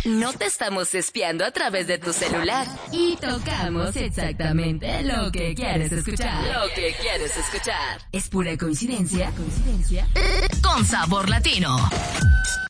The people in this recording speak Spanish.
No te estamos espiando a través de tu celular. Y tocamos exactamente lo que quieres escuchar. Lo que quieres escuchar. Es pura coincidencia. Con sabor latino.